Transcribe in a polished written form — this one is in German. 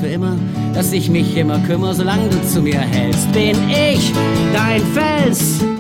für immer, dass ich mich immer kümmere, solange du zu mir hältst. Bin ich dein Fels?